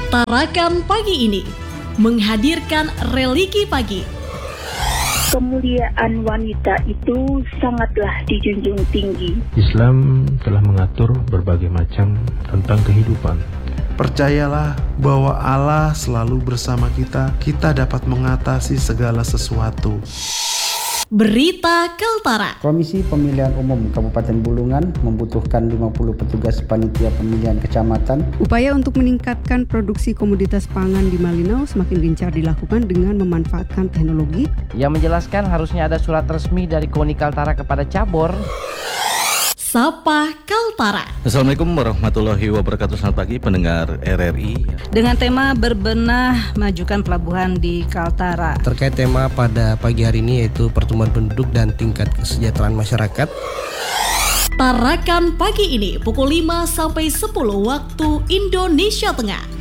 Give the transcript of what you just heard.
Tarakan pagi ini menghadirkan religi pagi. Kemuliaan wanita itu sangatlah dijunjung tinggi. Islam telah mengatur berbagai macam tentang kehidupan. Percayalah bahwa Allah selalu bersama kita. Kita dapat mengatasi segala sesuatu. Berita Kaltara. Komisi Pemilihan Umum Kabupaten Bulungan membutuhkan 50 petugas panitia pemilihan kecamatan. Upaya untuk meningkatkan produksi komoditas pangan di Malinau semakin gencar dilakukan dengan memanfaatkan teknologi. Yang menjelaskan harusnya ada surat resmi dari KONI Kaltara kepada cabur. Sapa Kaltara. Assalamualaikum warahmatullahi wabarakatuh. Selamat pagi pendengar RRI. Dengan tema berbenah majukan pelabuhan di Kaltara. Terkait tema pada pagi hari ini yaitu pertumbuhan penduduk dan tingkat kesejahteraan masyarakat. Tarakan pagi ini pukul 5 sampai 10 waktu Indonesia Tengah.